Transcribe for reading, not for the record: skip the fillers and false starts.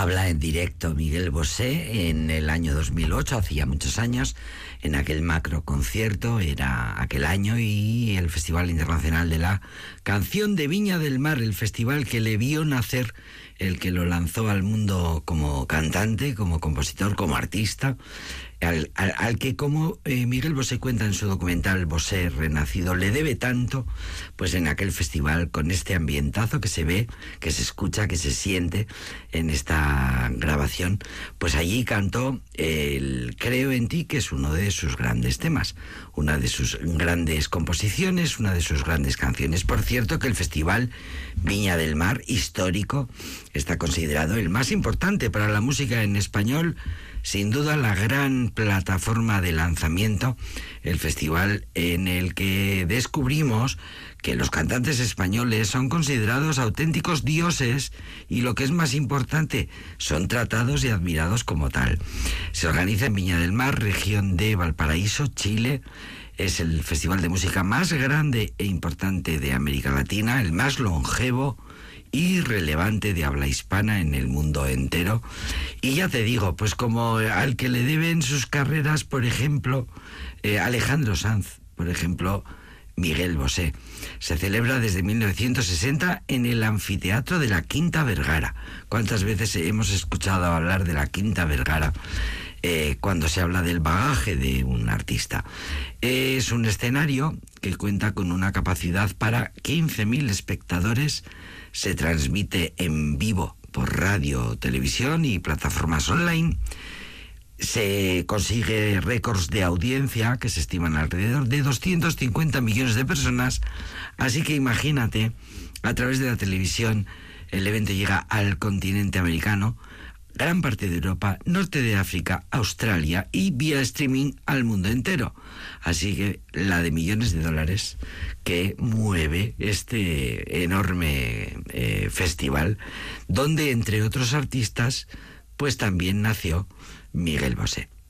Habla en directo Miguel Bosé en el año 2008, hacía muchos años, en aquel macro concierto, era aquel año, y el Festival Internacional de la Canción de Viña del Mar, el festival que le vio nacer, el que lo lanzó al mundo como cantante, como compositor, como artista, al que, como Miguel Bosé cuenta en su documental Bosé Renacido, le debe tanto, pues en aquel festival, con este ambientazo que se ve, que se escucha, que se siente en esta grabación, pues allí cantó el Creo en ti, que es uno de sus grandes temas, una de sus grandes composiciones, una de sus grandes canciones. Por cierto, que el Festival Viña del Mar, histórico, está considerado el más importante para la música en español, sin duda la gran plataforma de lanzamiento, el festival en el que descubrimos que los cantantes españoles son considerados auténticos dioses y, lo que es más importante, son tratados y admirados como tal. Se organiza en Viña del Mar, región de Valparaíso, Chile. Es el festival de música más grande e importante de América Latina, el más longevo y relevante de habla hispana en el mundo entero. Y ya te digo, pues como al que le deben sus carreras, por ejemplo, Alejandro Sanz, por ejemplo, Miguel Bosé. Se celebra desde 1960 en el anfiteatro de la Quinta Vergara. ¿Cuántas veces hemos escuchado hablar de la Quinta Vergara cuando se habla del bagaje de un artista? Es un escenario que cuenta con una capacidad para 15.000 espectadores. Se transmite en vivo por radio, televisión y plataformas online. Se consigue récords de audiencia que se estiman alrededor de 250 millones de personas. Así que imagínate, a través de la televisión, el evento llega al continente americano, gran parte de Europa, norte de África, Australia, y vía streaming al mundo entero. Así que la de millones de dólares que mueve este enorme festival, donde, entre otros artistas, pues también nació Miguel Bosé.